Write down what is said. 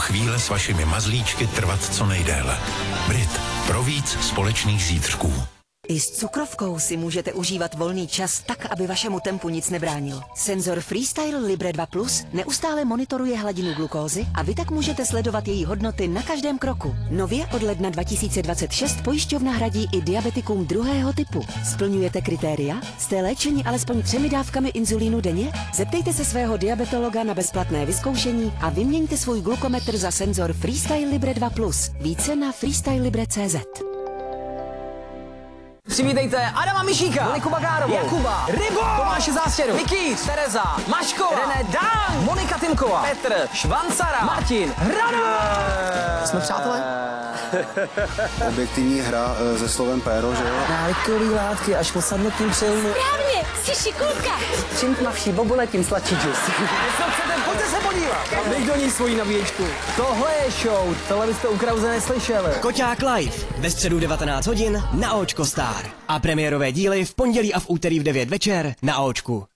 chvíle s vašimi mazlíčky trvat co nejdéle. Brit. Pro víc společných zítřků. I s cukrovkou si můžete užívat volný čas tak, aby vašemu tempu nic nebránilo. Senzor Freestyle Libre 2 Plus neustále monitoruje hladinu glukózy a vy tak můžete sledovat její hodnoty na každém kroku. Nově od ledna 2026 pojišťovna hradí i diabetikům druhého typu. Splňujete kritéria? Jste léčeni alespoň 3 dávkami inzulínu denně? Zeptejte se svého diabetologa na bezplatné vyzkoušení a vyměňte svůj glukometr za senzor Freestyle Libre 2 Plus. Více na freestylelibre.cz. Přivítejte Adama Mišíka, Moniku Bagárovou, Jakuba, Rybo, Tomáše Zástěru, Mikýř, Tereza, Maškova, René Dang, Monika Timková, Petr, Švancara, Martin, Hrana. Jsme přátelé? Objektivní hra se slovem péro, že jo? Návykový látky až po sadnutím přilnu. Správně, jsi šikulka. Čím tmavší bobule, tím sladší džus. Co chcete, pojďte se podívat. Dej do ní svoji nabíječku. Tohle je show, tohle byste u Krause neslyšeli. Koťák live ve středu 19 hodin na Očko Star. A premiérové díly v pondělí a v úterý v 9 večer na Očku.